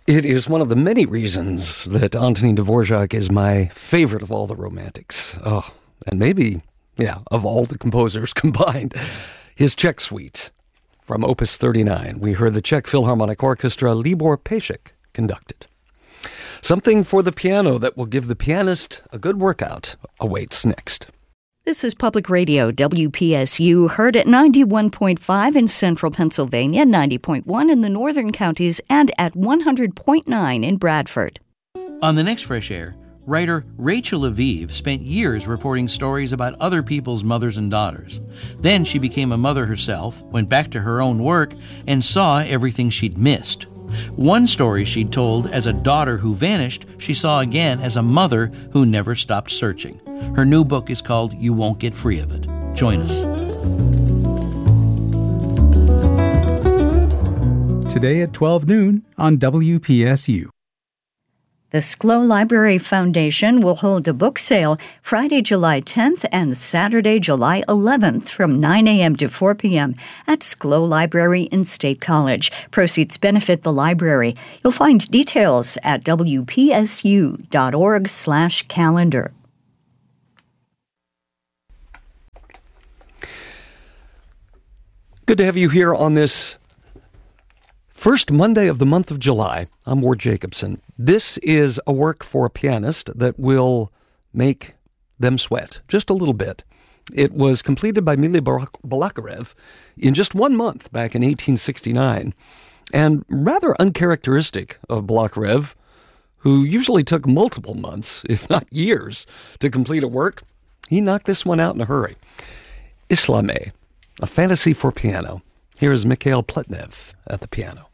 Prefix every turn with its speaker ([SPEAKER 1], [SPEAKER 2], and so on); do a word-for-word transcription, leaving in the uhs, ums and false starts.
[SPEAKER 1] It is one of the many reasons that Antonin Dvorak is my favorite of all the romantics. Oh, and maybe, yeah, of all the composers combined. His Czech Suite from Opus thirty-nine. We heard the Czech Philharmonic Orchestra, Libor Pešek, conducted. Something for the piano that will give the pianist a good workout awaits next.
[SPEAKER 2] This is Public Radio, W P S U, heard at ninety-one point five in central Pennsylvania, ninety point one in the northern counties, and at one hundred point nine in Bradford.
[SPEAKER 3] On the next Fresh Air, writer Rachel Aviv spent years reporting stories about other people's mothers and daughters. Then she became a mother herself, went back to her own work, and saw everything she'd missed. One story she'd told as a daughter who vanished, she saw again as a mother who never stopped searching. Her new book is called You Won't Get Free of It. Join us.
[SPEAKER 4] Today at twelve noon on W P S U.
[SPEAKER 2] The SCLO Library Foundation will hold a book sale Friday, July tenth and Saturday, July eleventh from nine a.m. to four p.m. at SCLO Library in State College. Proceeds benefit the library. You'll find details at W P S U dot org slash calendar.
[SPEAKER 1] Good to have you here on this first Monday of the month of July. I'm Ward Jacobson. This is a work for a pianist that will make them sweat just a little bit. It was completed by Mily Balakirev in just one month back in eighteen sixty-nine. And rather uncharacteristic of Balakirev, who usually took multiple months, if not years, to complete a work, he knocked this one out in a hurry. Islamé, a fantasy for piano. Here is Mikhail Pletnev at the piano.